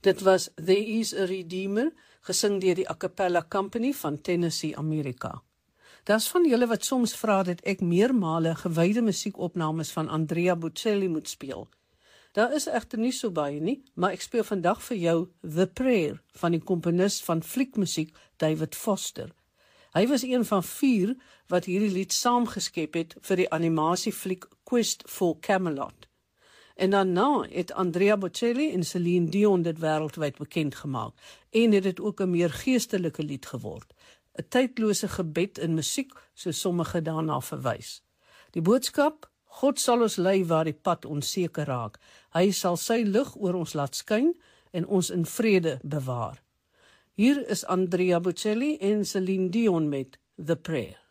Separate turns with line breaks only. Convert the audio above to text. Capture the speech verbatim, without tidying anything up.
Dit was There Is a Redeemer, gesing deur die A Cappella Company van Tennessee, Amerika. Daar's van julle wat soms vra dat ek meermale gewyde musiekopnames van Andrea Bocelli moet speel. Daar is egter nie so baie nie, maar ek speel vandag vir jou The Prayer van die komponis van fliekmusiek David Foster. Hy was een van vier wat hierdie lied saamgeskep het vir die animasiefliek Quest for Camelot. En daarna het Andrea Bocelli en Celine Dion dit wêreldwyd bekend gemaak en het dit ook 'n meer geestelike lied geword. 'n Tydlose gebed in musiek, so sommige daarna verwys. Die boodskap: God sal ons lei waar die pad onseker raak. Hy sal sy lig oor ons laat skyn en ons in vrede bewaar. Hier is Andrea Bocelli en Celine Dion met The Prayer.